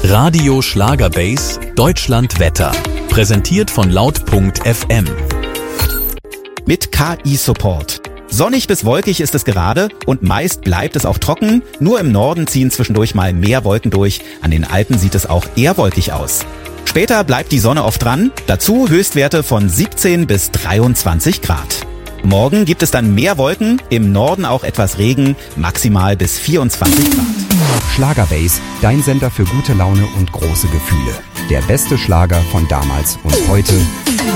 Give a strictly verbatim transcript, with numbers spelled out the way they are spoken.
Radio Schlagerbase Deutschland Wetter. Präsentiert von laut punkt f m. Mit K I-Support. Sonnig bis wolkig ist es gerade und meist bleibt es auch trocken. Nur im Norden ziehen zwischendurch mal mehr Wolken durch. An den Alpen sieht es auch eher wolkig aus. Später bleibt die Sonne oft dran. Dazu Höchstwerte von siebzehn bis dreiundzwanzig Grad. Morgen gibt es dann mehr Wolken, im Norden auch etwas Regen, maximal bis vierundzwanzig Grad. Schlagerbase, dein Sender für gute Laune und große Gefühle. Der beste Schlager von damals und heute